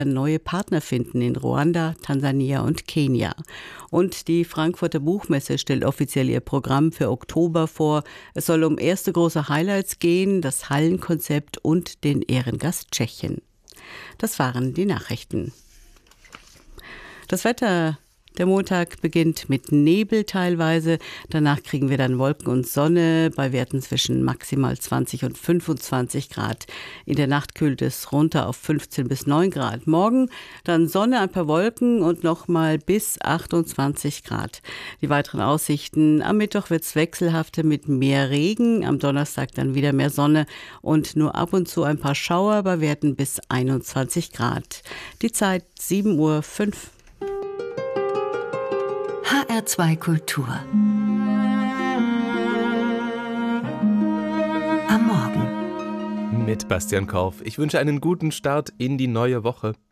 neue Partner finden in Ruanda, Tansania und Kenia. Und die Frankfurter Buchmesse stellt offiziell ihr Programm für Oktober vor. Es soll um erste große Highlights gehen, das Hallenkonzept und den Ehrengast Tschechien. Das waren die Nachrichten. Das Wetter. Der Montag beginnt mit Nebel teilweise, danach kriegen wir dann Wolken und Sonne bei Werten zwischen maximal 20 und 25 Grad. In der Nacht kühlt es runter auf 15 bis 9 Grad. Morgen dann Sonne, ein paar Wolken und nochmal bis 28 Grad. Die weiteren Aussichten: am Mittwoch wird es wechselhafter mit mehr Regen, am Donnerstag dann wieder mehr Sonne und nur ab und zu ein paar Schauer bei Werten bis 21 Grad. Die Zeit 7:05 Uhr. HR2 Kultur. Am Morgen. Mit Bastian Korf. Ich wünsche einen guten Start in die neue Woche.